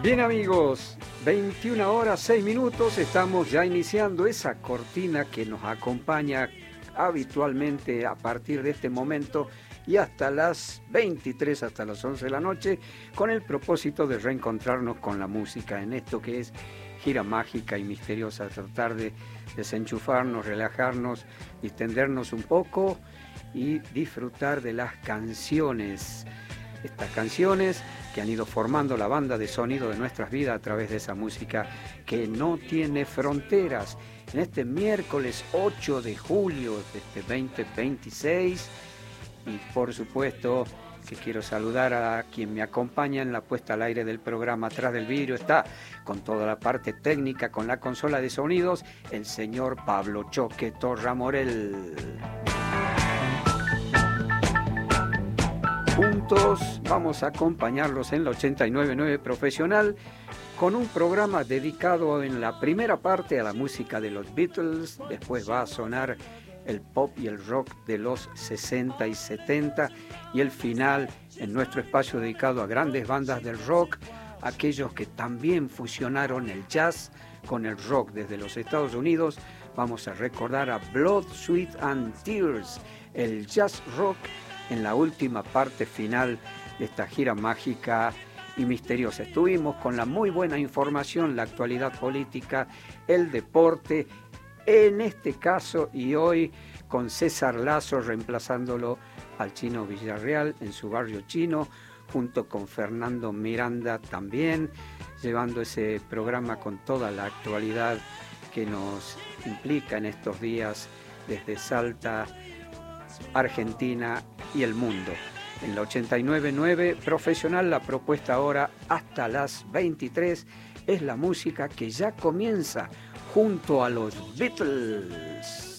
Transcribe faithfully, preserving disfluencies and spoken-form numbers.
Bien amigos, veintiuna horas seis minutos, estamos ya iniciando esa cortina que nos acompaña habitualmente a partir de este momento y hasta las veintitrés, hasta las once de la noche, con el propósito de reencontrarnos con la música en esto que es gira mágica y misteriosa, tratar de desenchufarnos, relajarnos, distendernos un poco y disfrutar de las canciones. Estas canciones que han ido formando la banda de sonido de nuestras vidas a través de esa música que no tiene fronteras. En este miércoles ocho de julio de este veinte veintiséis, y por supuesto que quiero saludar a quien me acompaña en la puesta al aire del programa. Atrás del vidrio está, con toda la parte técnica, con la consola de sonidos, el señor Pablo Choque Torramorel. Juntos vamos a acompañarlos en la ochenta y nueve punto nueve Profesional con un programa dedicado en la primera parte a la música de los Beatles. Después va a sonar el pop y el rock de los sesenta y setenta, y el final en nuestro espacio dedicado a grandes bandas del rock, aquellos que también fusionaron el jazz con el rock desde los Estados Unidos. Vamos a recordar a Blood, Sweat and Tears, el jazz rock en la última parte final de esta gira mágica y misteriosa. Estuvimos con la muy buena información, la actualidad política, el deporte, en este caso y hoy con César Lazo reemplazándolo al Chino Villarreal en su barrio chino, junto con Fernando Miranda también, llevando ese programa con toda la actualidad que nos implica en estos días desde Salta, Argentina y el mundo. En la ochenta y nueve punto nueve Profesional, la propuesta ahora hasta las veintitrés es la música que ya comienza junto a los Beatles.